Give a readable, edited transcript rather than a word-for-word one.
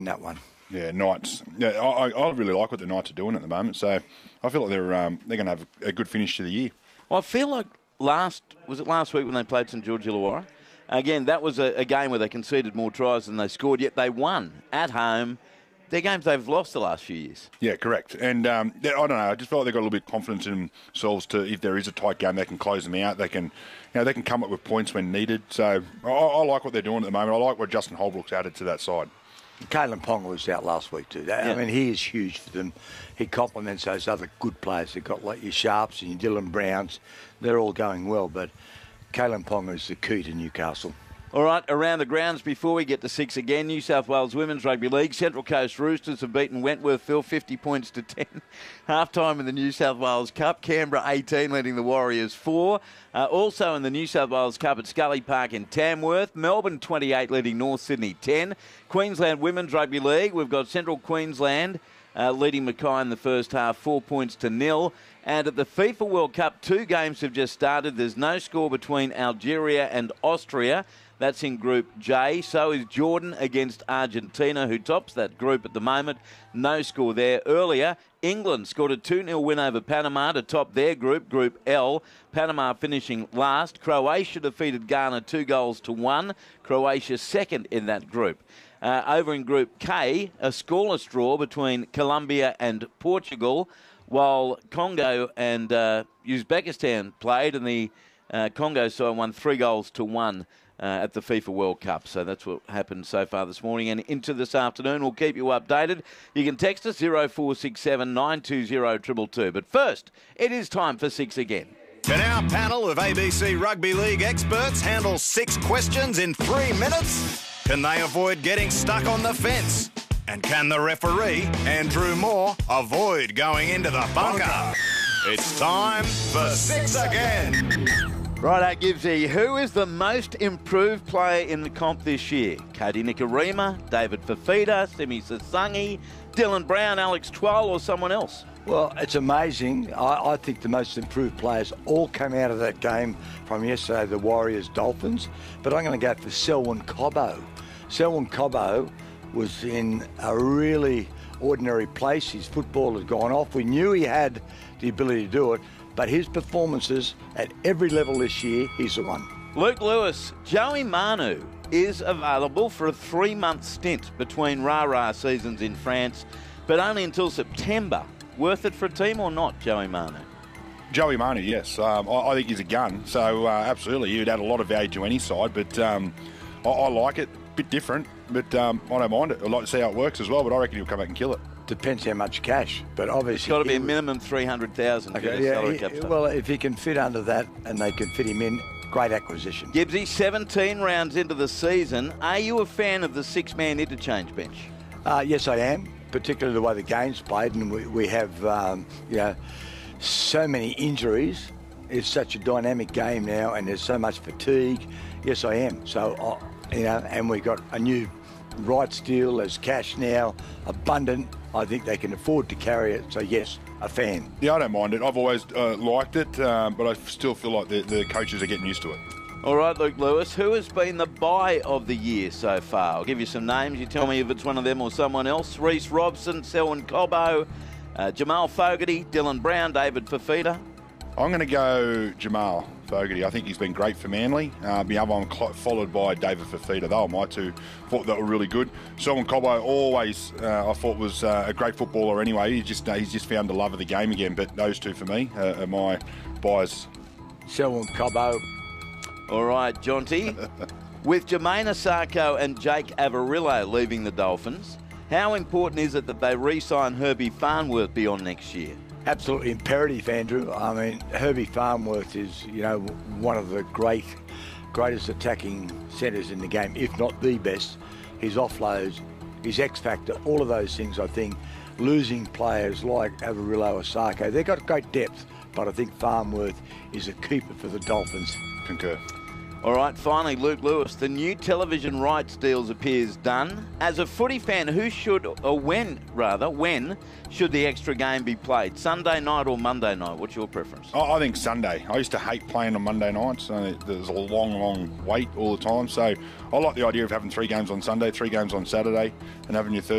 in that one. Yeah, Knights. Yeah, I really like what the Knights are doing at the moment. So I feel like they're going to have a good finish to the year. Well, I feel like last week when they played St George Illawarra? Again, that was a game where they conceded more tries than they scored, yet they won at home. They're games they've lost the last few years. Yeah, correct. And I don't know. I just felt like they've got a little bit of confidence in themselves to, if there is a tight game, they can close them out. They can, they can come up with points when needed. So I like what they're doing at the moment. I like what Justin Holbrook's added to that side. Kalen Ponga was out last week too. I mean, he is huge for them. He complements those other good players. They've got like your Sharps and your Dylan Browns. They're all going well, but Kalen Ponga is the key to Newcastle. All right, around the grounds before we get to 6 again, New South Wales Women's Rugby League. Central Coast Roosters have beaten Wentworthville 50 points to 10. Half-time in the New South Wales Cup. Canberra 18 leading the Warriors 4. Also in the New South Wales Cup at Scully Park in Tamworth. Melbourne 28 leading North Sydney 10. Queensland Women's Rugby League. We've got Central Queensland leading Mackay in the first half 4 points to 0. And at the FIFA World Cup, 2 games have just started. There's no score between Algeria and Austria. That's in Group J. So is Jordan against Argentina, who tops that group at the moment. No score there. Earlier, England scored a 2-0 win over Panama to top their group, Group L. Panama finishing last. Croatia defeated Ghana 2-1. Croatia second in that group. Over in Group K, a scoreless draw between Colombia and Portugal, while Congo and Uzbekistan played, and the Congo side won 3-1 at the FIFA World Cup. So that's what happened so far this morning and into this afternoon. We'll keep you updated. You can text us 0467 920 222. But first, it is time for 6 again. Can our panel of ABC Rugby League experts handle 6 questions in 3 minutes? Can they avoid getting stuck on the fence? And can the referee, Andrew Moore, avoid going into the bunker? It's time for 6 again. Right, Gibbsy, who is the most improved player in the comp this year? Cody Nikarima, David Fafita, Simi Sasangi, Dylan Brown, Alex Twal, or someone else? Well, it's amazing. I think the most improved players all came out of that game from yesterday, the Warriors-Dolphins. But I'm going to go for Selwyn Cobbo. Selwyn Cobbo was in a really ordinary place. His football had gone off. We knew he had the ability to do it. But his performances at every level this year, he's the one. Luke Lewis, Joey Manu is available for a 3-month stint between Rah-Rah seasons in France, but only until September. Worth it for a team or not, Joey Manu? Joey Manu, yes. I think he's a gun. So, absolutely, he'd add a lot of value to any side. But I like it. A bit different, but I don't mind it. I'd like to see how it works as well, but I reckon he'll come back and kill it. Depends how much cash, but obviously it's got to be a minimum 300,000. Okay, well, if he can fit under that and they can fit him in, great acquisition. Gibbsy, 17 rounds into the season. Are you a fan of the 6-man interchange bench? Yes, I am, particularly the way the game's played, and we have so many injuries. It's such a dynamic game now, and there's so much fatigue. Yes, I am. So, and we got a new right deal. There's cash now, abundant. I think they can afford to carry it. So, yes, a fan. Yeah, I don't mind it. I've always liked it, but I still feel like the coaches are getting used to it. All right, Luke Lewis, who has been the buy of the year so far? I'll give you some names. You tell me if it's one of them or someone else. Reece Robson, Selwyn Cobbo, Jamal Fogarty, Dylan Brown, David Fafita. I'm going to go Jamal Fogarty. I think he's been great for Manly. The other one followed by David Fafita. They were my 2. Thought that were really good. Selwyn Cobbo always I thought was a great footballer anyway. He's just found the love of the game again. But those 2 for me are my buys. Selwyn Cobbo. All right, Jonty. With Jermaine Asako and Jake Avarillo leaving the Dolphins, how important is it that they re-sign Herbie Farnworth beyond next year? Absolutely imperative, Andrew. I mean, Herbie Farnworth is, one of the greatest attacking centres in the game, if not the best. His offloads, his X-factor, all of those things, I think, losing players like Avarillo, Asako, they've got great depth, but I think Farnworth is a keeper for the Dolphins. Concur. All right, finally, Luke Lewis. The new television rights deals appears done. As a footy fan, when should the extra game be played? Sunday night or Monday night? What's your preference? I think Sunday. I used to hate playing on Monday nights. There's a long wait all the time. So I like the idea of having 3 games on Sunday, 3 games on Saturday, and having your